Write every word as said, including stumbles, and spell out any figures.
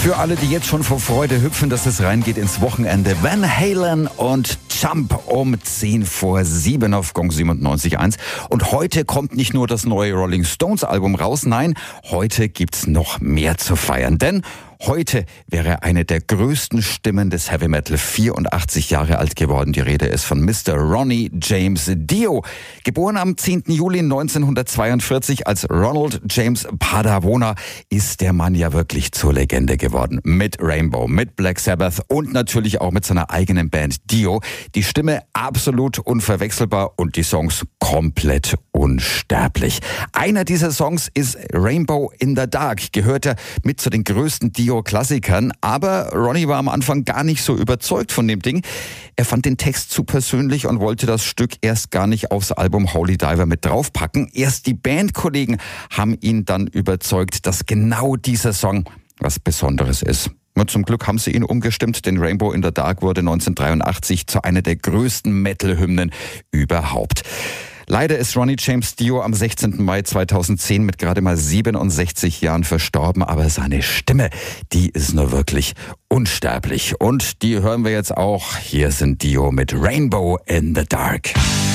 Für alle, die jetzt schon vor Freude hüpfen, dass es reingeht ins Wochenende. Van Halen und Jump um zehn vor sieben auf Gong siebenundneunzig Komma eins. Und heute kommt nicht nur das neue Rolling Stones Album raus, nein, heute gibt's noch mehr zu feiern. Denn heute wäre eine der größten Stimmen des Heavy Metal vierundachtzig Jahre alt geworden. Die Rede ist von Mister Ronnie James Dio. Geboren am zehnten Juli neunzehnhundertzweiundvierzig als Ronald James Padavona ist der Mann ja wirklich zur Legende geworden. Mit Rainbow, mit Black Sabbath und natürlich auch mit seiner eigenen Band Dio. Die Stimme absolut unverwechselbar und die Songs komplett unsterblich. Einer dieser Songs ist Rainbow in the Dark. Gehört er mit zu den größten Dio-Klassikern, aber Ronnie war am Anfang gar nicht so überzeugt von dem Ding. Er fand den Text zu persönlich und wollte das Stück erst gar nicht aufs Album Holy Diver mit draufpacken. Erst die Bandkollegen haben ihn dann überzeugt, dass genau dieser Song was Besonderes ist. Und zum Glück haben sie ihn umgestimmt, denn Rainbow in the Dark wurde neunzehnhundertdreiundachtzig zu einer der größten Metal-Hymnen überhaupt. Leider ist Ronnie James Dio am sechzehnten Mai zweitausendzehn mit gerade mal siebenundsechzig Jahren verstorben, aber seine Stimme, die ist nur wirklich unsterblich. Und die hören wir jetzt auch. Hier sind Dio mit Rainbow in the Dark.